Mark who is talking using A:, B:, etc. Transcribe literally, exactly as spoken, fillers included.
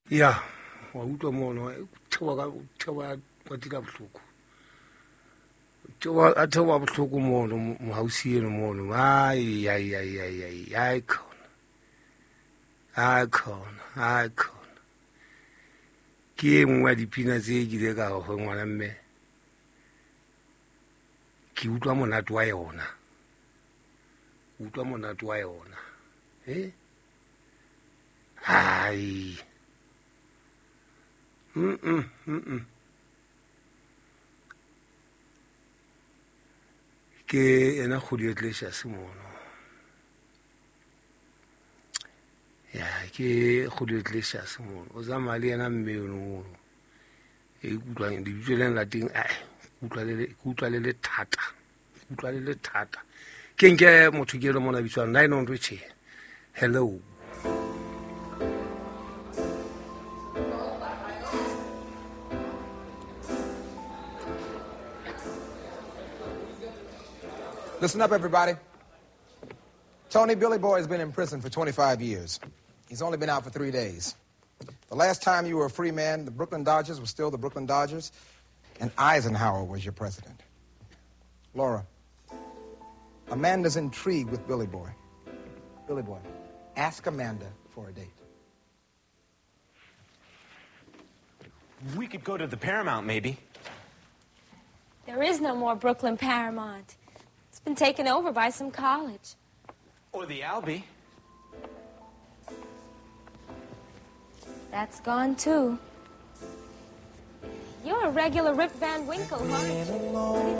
A: Ya, wa utlwa mono thewa ka thewa wa dira bohloko. Thewa a thewa bohloko mono mo hausi eno mono. Ai ai ai ai ai ai khona. Ai khona, ai khona. Ke mwa dipina tse ke le ka go ngwana mme. Ke utlwa monate wa yona. Utlwa monate wa yona. Eh? Ai. Mm mm mm. Ke ena khodi etlesha semono. Ya ke khodi etlesha semono. O zama le ena mme no. E utlwa di bitseleng la ting ai utlwa le utlwa le thata. Utlwa le thata. Ke nke motho ke le mona bitswa nine hundred. Hello.
B: Listen up, everybody. Tony Billy Boy has been in prison for twenty-five years. He's only been out for three days. The last time you were a free man, the Brooklyn Dodgers were still the Brooklyn Dodgers, and Eisenhower was your president. Laura, Amanda's intrigued with Billy Boy. Billy Boy, ask Amanda for a date.
C: We could go to the Paramount, maybe.
D: There is no more Brooklyn Paramount. It's been taken over by some college.
C: Or the Albee.
D: That's gone, too. You're a regular Rip Van Winkle, aren't you?